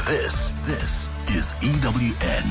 This is EWN.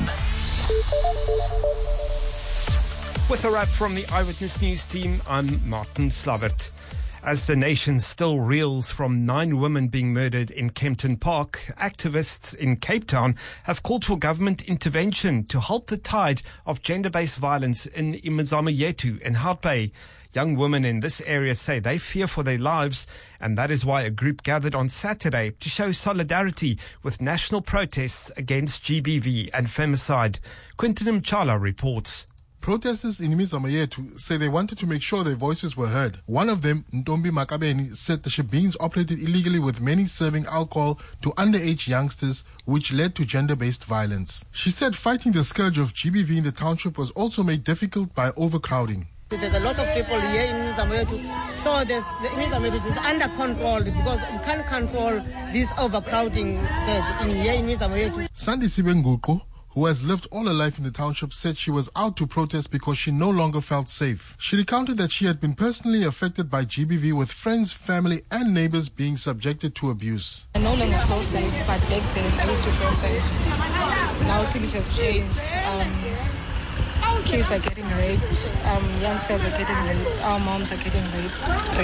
With a wrap from the Eyewitness News team, I'm Martin Slavert. As the nation still reels from 9 women being murdered in Kempton Park, activists in Cape Town have called for government intervention to halt the tide of gender-based violence in Imizamo Yethu and Hout Bay. Young women in this area say they fear for their lives, and that is why a group gathered on Saturday to show solidarity with national protests against GBV and femicide. Quinton Mchala reports. Protesters in Imizamo Yethu say they wanted to make sure their voices were heard. One of them, Ntombi Makabeni, said the shebeens operated illegally with many serving alcohol to underage youngsters, which led to gender-based violence. She said fighting the scourge of GBV in the township was also made difficult by overcrowding. There's a lot of people here in Imizamo Yethu, so the Imizamo Yethu is under control because we can't control this overcrowding here in Imizamo Yethu. Sandi Sibenguko, who has lived all her life in the township, said she was out to protest because she no longer felt safe. She recounted that she had been personally affected by GBV, with friends, family and neighbors being subjected to abuse. I no longer feel safe, but back then I used to feel safe. Now things have changed. Kids are getting raped, youngsters are getting raped, our moms are getting raped,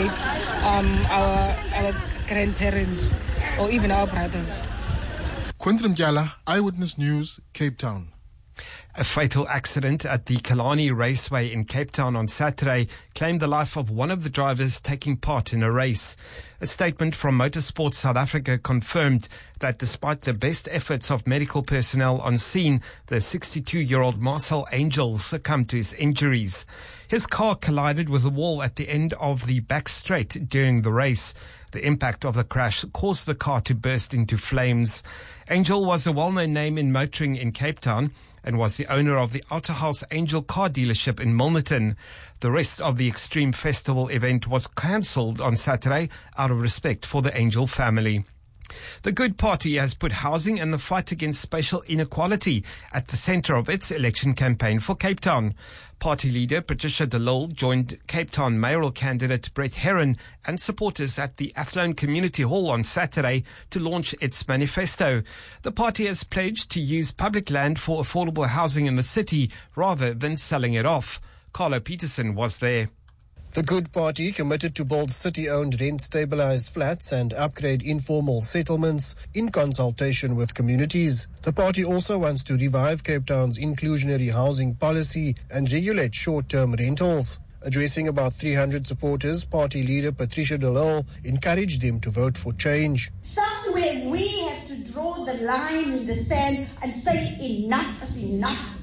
our grandparents or even our brothers. Quinton Mjala, Eyewitness News, Cape Town. A fatal accident at the Killarney Raceway in Cape Town on Saturday claimed the life of one of the drivers taking part in a race. A statement from Motorsport South Africa confirmed that despite the best efforts of medical personnel on scene, the 62-year-old Marcel Angel succumbed to his injuries. His car collided with a wall at the end of the back straight during the race. The impact of the crash caused the car to burst into flames. Angel was a well-known name in motoring in Cape Town and was the owner of the Outer House Angel car dealership in Milnerton. The rest of the Extreme Festival event was cancelled on Saturday out of respect for the Angel family. The Good Party has put housing and the fight against spatial inequality at the centre of its election campaign for Cape Town. Party leader Patricia de Lille joined Cape Town mayoral candidate Brett Herron and supporters at the Athlone Community Hall on Saturday to launch its manifesto. The party has pledged to use public land for affordable housing in the city rather than selling it off. Carlo Peterson was there. The Good Party committed to build city-owned rent-stabilized flats and upgrade informal settlements in consultation with communities. The party also wants to revive Cape Town's inclusionary housing policy and regulate short-term rentals. Addressing about 300 supporters, party leader Patricia de Lille encouraged them to vote for change. Somewhere we have to draw the line in the sand and say enough is enough.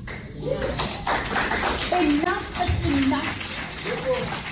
Enough is enough.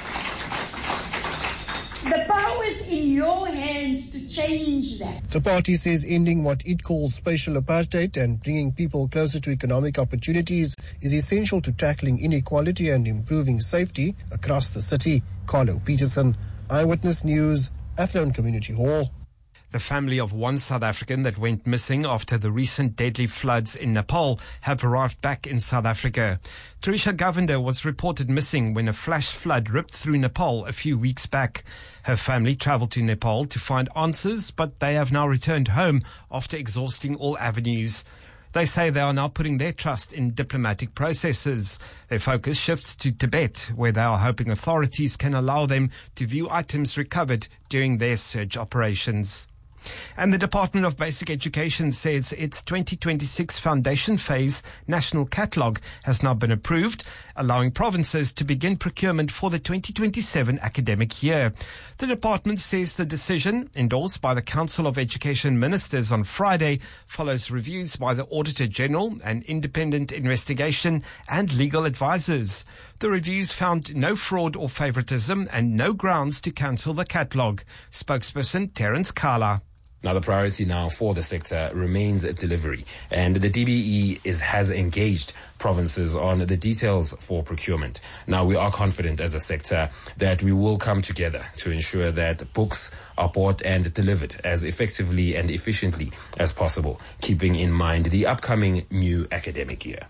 The power is in your hands to change that. The party says ending what it calls spatial apartheid and bringing people closer to economic opportunities is essential to tackling inequality and improving safety across the city. Carlo Peterson, Eyewitness News, Athlone Community Hall. The family of one South African that went missing after the recent deadly floods in Nepal have arrived back in South Africa. Trisha Govender was reported missing when a flash flood ripped through Nepal a few weeks back. Her family travelled to Nepal to find answers, but they have now returned home after exhausting all avenues. They say they are now putting their trust in diplomatic processes. Their focus shifts to Tibet, where they are hoping authorities can allow them to view items recovered during their search operations. And the Department of Basic Education says its 2026 foundation phase national catalogue has now been approved, allowing provinces to begin procurement for the 2027 academic year. The department says the decision, endorsed by the Council of Education Ministers on Friday, follows reviews by the Auditor General, an independent investigation, and legal advisors. The reviews found no fraud or favoritism and no grounds to cancel the catalogue. Spokesperson Terence Kala. Now, the priority now for the sector remains delivery, and the DBE has engaged provinces on the details for procurement. Now, we are confident as a sector that we will come together to ensure that books are bought and delivered as effectively and efficiently as possible, keeping in mind the upcoming new academic year.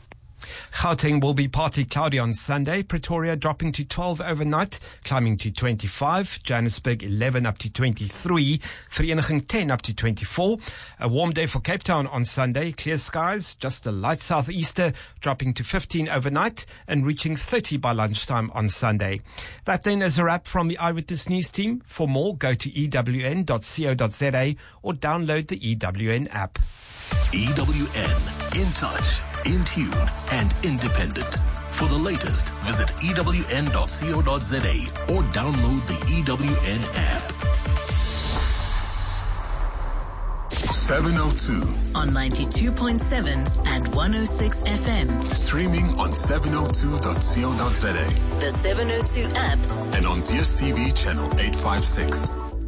Gauteng will be partly cloudy on Sunday. Pretoria dropping to 12 overnight, climbing to 25. Johannesburg 11 up to 23. Vereeniging 10 up to 24. A warm day for Cape Town on Sunday. Clear skies, just a light southeaster, dropping to 15 overnight and reaching 30 by lunchtime on Sunday. That then is a wrap from the Eyewitness News team. For more, go to ewn.co.za or download the EWN app. EWN, in touch, in tune, and independent. For the latest, visit ewn.co.za or download the EWN app. 702 on 92.7 and 106 FM. Streaming on 702.co.za. The 702 app. And on DSTV channel 856.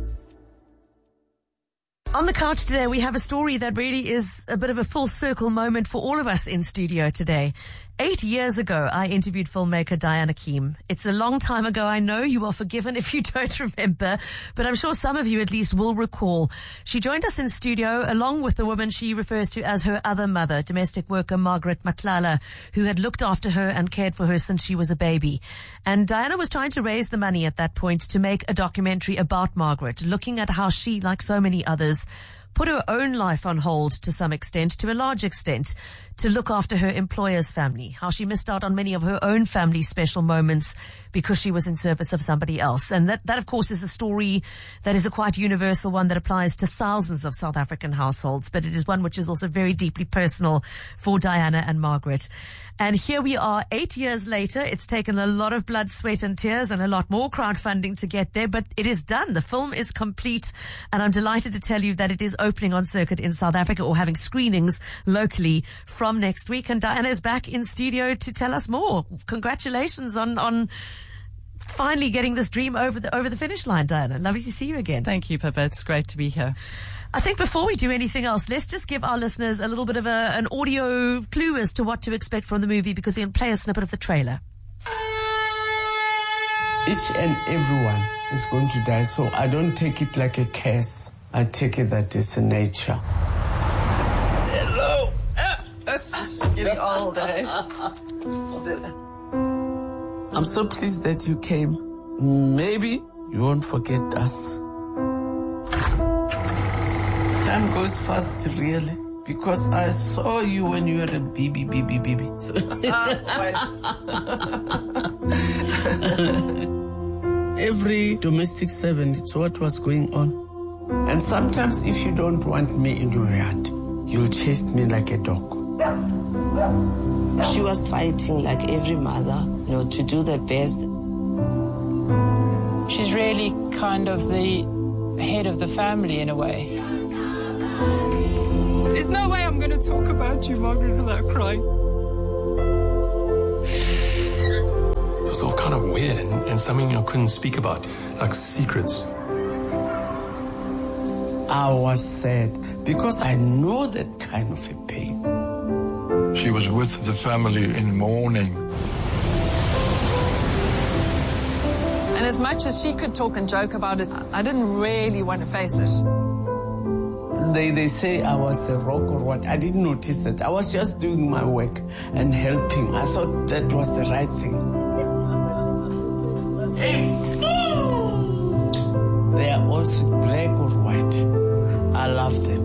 On the couch today, we have a story that really is a bit of a full circle moment for all of us in studio today. 8 years ago, I interviewed filmmaker Diana Keem. It's a long time ago. I know you are forgiven if you don't remember, but I'm sure some of you at least will recall. She joined us in studio along with the woman she refers to as her other mother, domestic worker Margaret Matlala, who had looked after her and cared for her since she was a baby. And Diana was trying to raise the money at that point to make a documentary about Margaret, looking at how she, like so many others, put her own life on hold to some extent, to a large extent, to look after her employer's family, how she missed out on many of her own family's special moments because she was in service of somebody else. And that of course, is a story that is a quite universal one that applies to thousands of South African households, but it is one which is also very deeply personal for Diana and Margaret. And here we are 8 years later. It's taken a lot of blood, sweat and tears and a lot more crowdfunding to get there, but it is done. The film is complete, and I'm delighted to tell you that it is opening on circuit in South Africa, or having screenings locally from next week. And Diana is back in studio to tell us more. Congratulations on finally getting this dream over the finish line, Diana. Lovely to see you again. Thank you, Pippa. It's great to be here. I think before we do anything else, let's just give our listeners a little bit of an audio clue as to what to expect from the movie, because we're going to play a snippet of the trailer. Each and everyone is going to die, so I don't take it like a curse. I take it that it's a nature. Hello. That's getting old, eh? I'm so pleased that you came. Maybe you won't forget us. Time goes fast, really, because I saw you when you were a baby. Every domestic servant, it's what was going on. And sometimes if you don't want me in your yard, you'll chase me like a dog. She was fighting like every mother, to do the best. She's really kind of the head of the family in a way. There's no way I'm going to talk about you, Margaret, without crying. It was all kind of weird and something I couldn't speak about, like secrets. I was sad because I know that kind of a pain. She was with the family in mourning. And as much as she could talk and joke about it, I didn't really want to face it. They say I was a rock or what. I didn't notice that. I was just doing my work and helping. I thought that was the right thing. They are also black or white. I love them.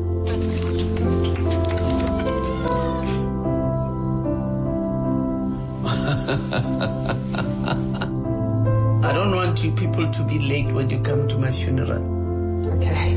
I don't want you people to be late when you come to my funeral. Okay.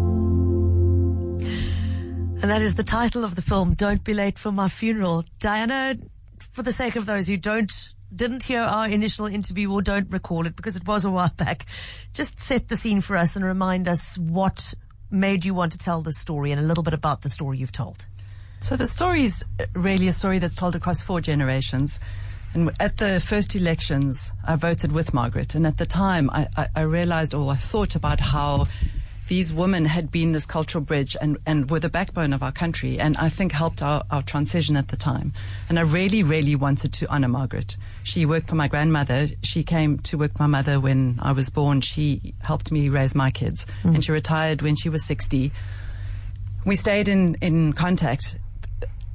And that is the title of the film, Don't Be Late for My Funeral. Diana, for the sake of those who didn't hear our initial interview or don't recall it because it was a while back, just set the scene for us and remind us what made you want to tell this story and a little bit about the story you've told. So the story is really a story that's told across 4 generations. And at the first elections, I voted with Margaret. And at the time, I realized, or I thought about how these women had been this cultural bridge and were the backbone of our country, and I think helped our transition at the time. And I really, really wanted to honor Margaret. She worked for my grandmother. She came to work for my mother when I was born. She helped me raise my kids. Mm. And she retired when she was 60. We stayed in contact.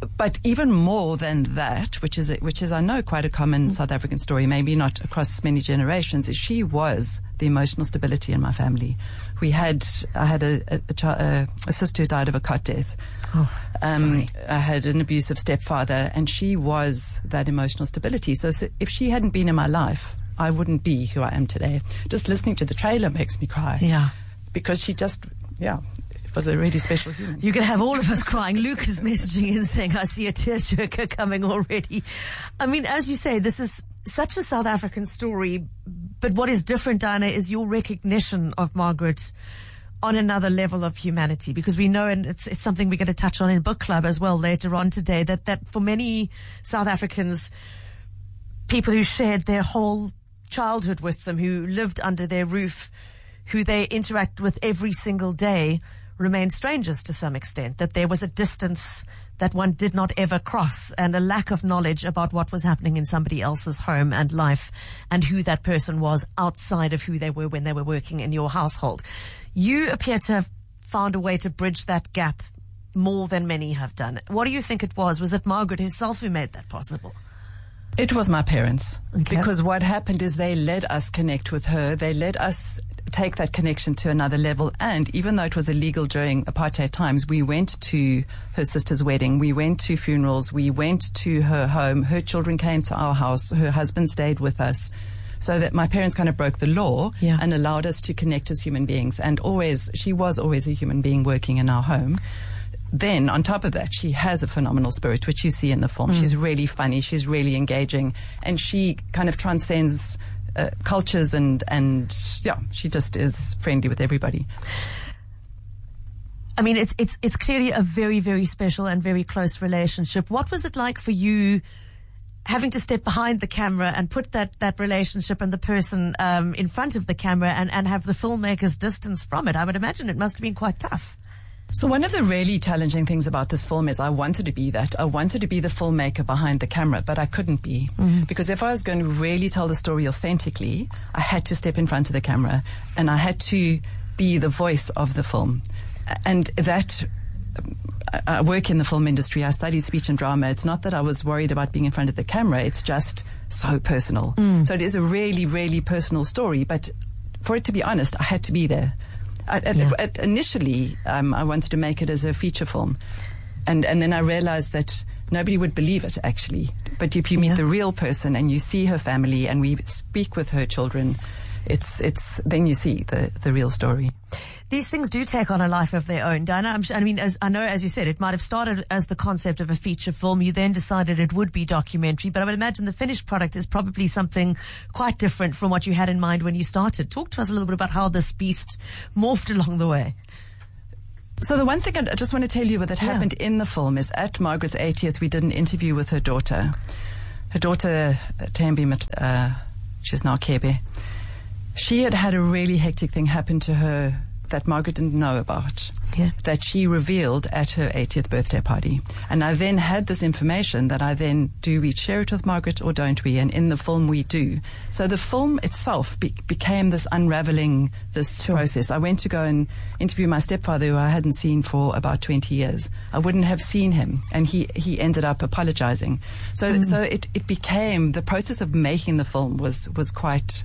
But even more than that, which is I know quite a common South African story, maybe not across many generations, is she was the emotional stability in my family. I had a sister who died of a cot death. I had an abusive stepfather, and she was that emotional stability. So if she hadn't been in my life, I wouldn't be who I am today. Just listening to the trailer makes me cry. Yeah. Because she just, was a really special human. You're going to have all of us crying. Luke is messaging in saying, I see a tearjerker coming already. I mean, as you say, this is such a South African story, but what is different, Diana, is your recognition of Margaret on another level of humanity, because we know, and it's something we're going to touch on in book club as well later on today, that for many South Africans, people who shared their whole childhood with them, who lived under their roof, who they interact with every single day, remain strangers to some extent, that there was a distance that one did not ever cross, and a lack of knowledge about what was happening in somebody else's home and life, and who that person was outside of who they were when they were working in your household. You appear to have found a way to bridge that gap more than many have done. What do you think it was? Was it Margaret herself who made that possible? It was my parents. Okay. Because what happened is they let us connect with her. They let us take that connection to another level. And even though it was illegal during apartheid times, we went to her sister's wedding. We went to funerals. We went to her home. Her children came to our house. Her husband stayed with us. So that my parents kind of broke the law and allowed us to connect as human beings. And she was always a human being working in our home. Then, on top of that, she has a phenomenal spirit, which you see in the film. She's really funny. She's really engaging. And she kind of transcends cultures and she just is friendly with everybody. I mean, it's clearly a very, very special and very close relationship. What was it like for you having to step behind the camera and put that relationship and the person in front of the camera and have the filmmaker's distance from it? I would imagine it must have been quite tough. So one of the really challenging things about this film is I wanted to be that. I wanted to be the filmmaker behind the camera, but I couldn't be. Because if I was going to really tell the story authentically, I had to step in front of the camera and I had to be the voice of the film. And that, I work in the film industry. I studied speech and drama. It's not that I was worried about being in front of the camera. It's just so personal. So it is a really, really personal story. But for it to be honest, I had to be there. Initially, I wanted to make it as a feature film. And then I realized that nobody would believe it, actually. But if you meet the real person and you see her family and we speak with her children, it's then you see the real story. These things do take on a life of their own, Diana. As you said, it might have started as the concept of a feature film. You then decided it would be documentary, but I would imagine the finished product is probably something quite different from what you had in mind when you started. Talk to us a little bit about how this beast morphed along the way. So the one thing I just want to tell you that happened in the film is at Margaret's 80th, we did an interview with her daughter. Her daughter, Tambi, she's now Kebe. She had a really hectic thing happen to her that Margaret didn't know about, that she revealed at her 80th birthday party. And I then had this information that I then, do we share it with Margaret or don't we? And in the film we do. So the film itself became this unraveling, this process. I went to go and interview my stepfather, who I hadn't seen for about 20 years. I wouldn't have seen him, and he ended up apologizing. So it became, the process of making the film was quite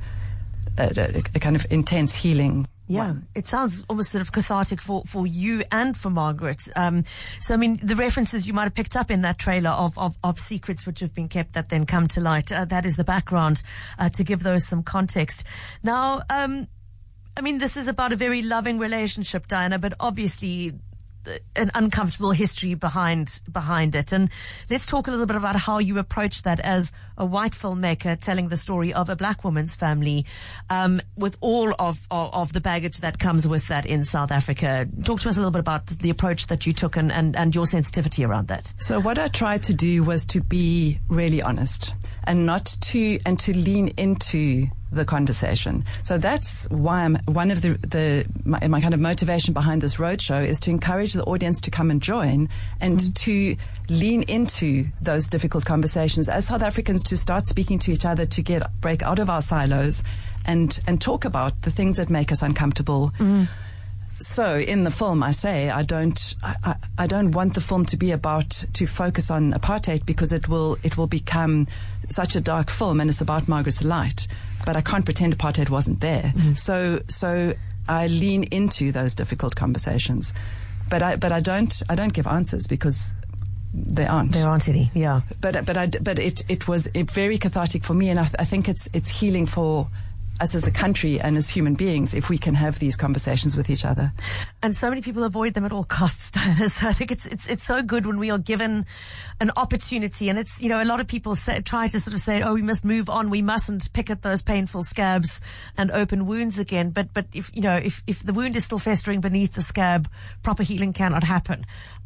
a kind of intense healing. Yeah, it sounds almost sort of cathartic for you and for Margaret. So, I mean, the references you might have picked up in that trailer of secrets which have been kept that then come to light, that is the background to give those some context. Now, I mean, this is about a very loving relationship, Diana, but obviously an uncomfortable history behind it. And let's talk a little bit about how you approach that as a white filmmaker telling the story of a black woman's family, with all of the baggage that comes with that in South Africa. Talk to us a little bit about the approach that you took and your sensitivity around that. So what I tried to do was to be really honest and to lean into the conversation. So that's why one of my kind of motivation behind this roadshow is to encourage the audience to come and join and to lean into those difficult conversations as South Africans, to start speaking to each other, to break out of our silos and talk about the things that make us uncomfortable. So in the film, I say I don't want the film to be to focus on apartheid, because it will become such a dark film, and it's about Margaret's light. But I can't pretend apartheid wasn't there. Mm-hmm. So I lean into those difficult conversations, but I don't give answers, because there aren't any. Yeah. But it was very cathartic for me, and I think it's healing for us as a country and as human beings if we can have these conversations with each other. And so many people avoid them at all costs, Diana. So I think it's so good when we are given an opportunity. And it's, a lot of people try to sort of say, oh, we must move on. We mustn't pick at those painful scabs and open wounds again. But if the wound is still festering beneath the scab, proper healing cannot happen.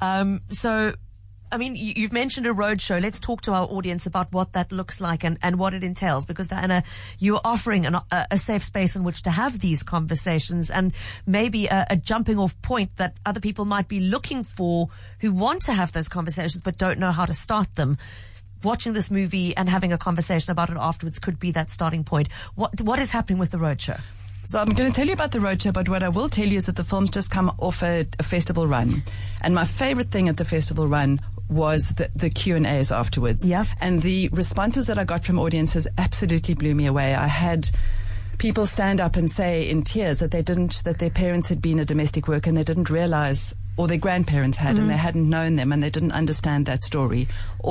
You've mentioned a roadshow. Let's talk to our audience about what that looks like and what it entails, because Diana, you're offering a safe space in which to have these conversations, and maybe a jumping off point that other people might be looking for who want to have those conversations but don't know how to start them. Watching this movie and having a conversation about it afterwards could be that starting point. What is happening with the roadshow? So I'm going to tell you about the roadshow, but what I will tell you is that the film's just come off a festival run. And my favorite thing at the festival run was the Q&As afterwards. Yeah. And the responses that I got from audiences absolutely blew me away. I had people stand up and say in tears that their parents had been a domestic worker and they didn't realize, or their grandparents had, and they hadn't known them and they didn't understand that story.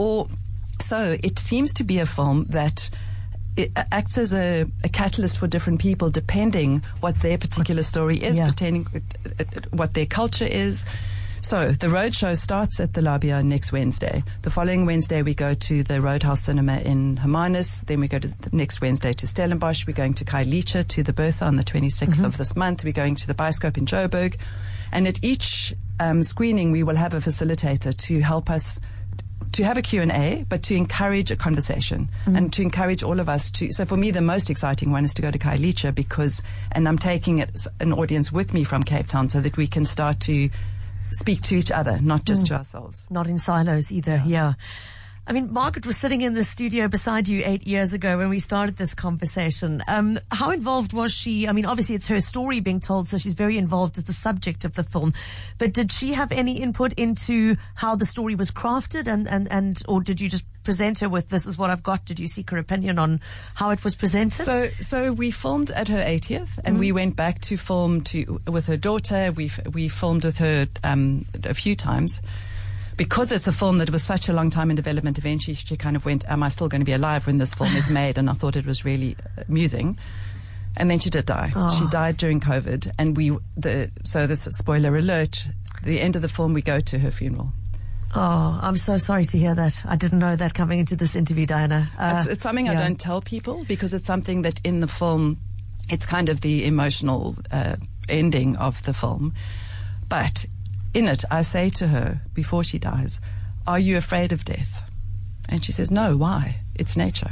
So it seems to be a film that it acts as a catalyst for different people, depending what their particular story is, depending what their culture is. So the roadshow starts at the Labia next Wednesday. The following Wednesday, we go to the Roadhouse Cinema in Hermanus. Then we go to the next Wednesday to Stellenbosch. We're going to Khayelitsha, to the Bertha on the 26th of this month. We're going to the Bioscope in Joburg. And at each screening, we will have a facilitator to help us to have a Q&A, but to encourage a conversation and to encourage all of us to. So for me, the most exciting one is to go to Khayelitsha and I'm taking an audience with me from Cape Town so that we can start to speak to each other, not just to ourselves. Not in silos either, yeah. I mean, Margaret was sitting in the studio beside you 8 years ago when we started this conversation. How involved was she? I mean, obviously it's her story being told, so she's very involved as the subject of the film. But did she have any input into how the story was crafted or did you just present her with, this is what I've got? Did you seek her opinion on how it was presented? So we filmed at her 80th and we went back to film with her daughter. We filmed with her a few times. Because it's a film that was such a long time in development, eventually she kind of went, am I still going to be alive when this film is made? And I thought it was really amusing. And then she did die. Oh. She died during COVID. And so this is spoiler alert, the end of the film, we go to her funeral. Oh, I'm so sorry to hear that. I didn't know that coming into this interview, Diana. It's something I don't tell people because it's something that in the film, it's kind of the emotional ending of the film. But in it, I say to her, before she dies, are you afraid of death? And she says, no, why? It's nature.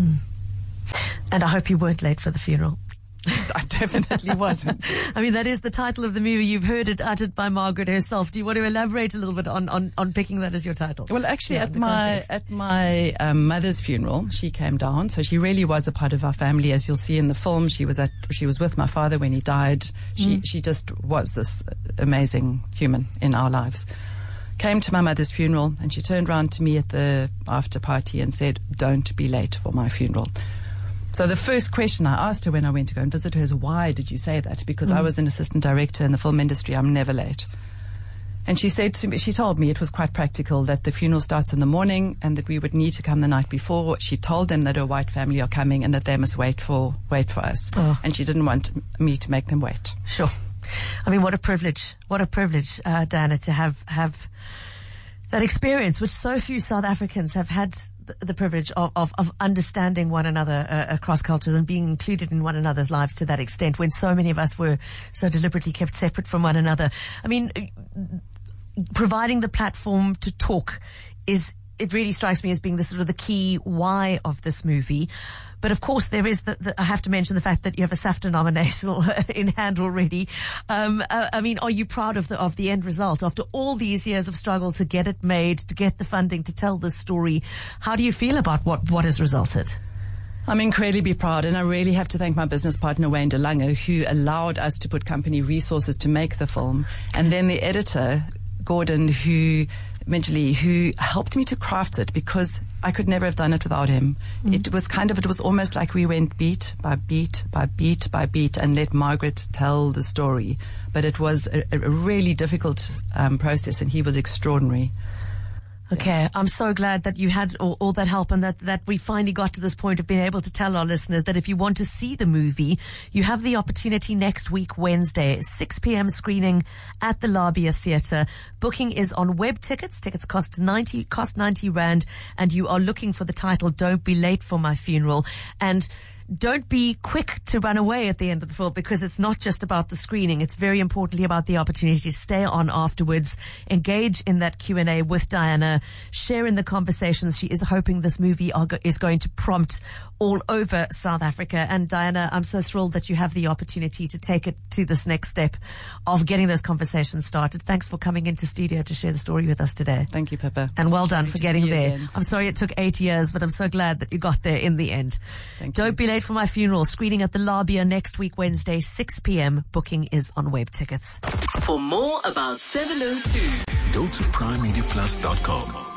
And I hope you weren't late for the funeral. I definitely wasn't. I mean, that is the title of the movie. You've heard it uttered by Margaret herself. Do you want to elaborate a little bit on picking that as your title? Well, actually, at my mother's funeral, she came down. So she really was a part of our family. As you'll see in the film, she was with my father when he died. She just was this amazing human in our lives. Came to my mother's funeral, and she turned around to me at the after party and said, don't be late for my funeral. So the first question I asked her when I went to go and visit her is, why did you say that? Because I was an assistant director in the film industry. I'm never late. And she said to me, she told me it was quite practical, that the funeral starts in the morning and that we would need to come the night before. She told them that her white family are coming and that they must wait for us. Oh. And she didn't want me to make them wait. Sure. I mean, what a privilege. What a privilege, Diana, to have that experience, which so few South Africans have had the privilege of understanding one another across cultures and being included in one another's lives to that extent, when so many of us were so deliberately kept separate from one another. I mean, providing the platform to talk it really strikes me as being the sort of the key why of this movie. But of course, there is I have to mention the fact that you have a SAFTA nomination in hand already. I mean, are you proud of the end result after all these years of struggle to get it made, to get the funding, to tell this story? How do you feel about what has resulted? I'm incredibly proud, and I really have to thank my business partner, Wayne DeLange, who allowed us to put company resources to make the film. And then the editor, Gordon, who helped me to craft it, because I could never have done it without him. It was almost like we went beat by beat by beat by beat and let Margaret tell the story. But it was a really difficult process, and he was extraordinary. Okay, I'm so glad that you had all that help, and that we finally got to this point of being able to tell our listeners that if you want to see the movie, you have the opportunity next week, Wednesday, 6 p.m. screening at the Labia Theatre. Booking is on web tickets. Tickets cost 90 Rand, and you are looking for the title, Don't Be Late for My Funeral. And don't be quick to run away at the end of the film, because it's not just about the screening. It's very importantly about the opportunity to stay on afterwards, engage in that Q&A with Diana, share in the conversations. She is hoping this movie is going to prompt all over South Africa. And Diana, I'm so thrilled that you have the opportunity to take it to this next step of getting those conversations started. Thanks for coming into studio to share the story with us today. Thank you, Pippa. And well done for getting there. Again. I'm sorry it took 8 years, but I'm so glad that you got there in the end. Don't be late for my funeral. Screening at the Labia next week, Wednesday, 6 p.m. Booking is on web tickets. For more about 702, go to primemediaplus.com.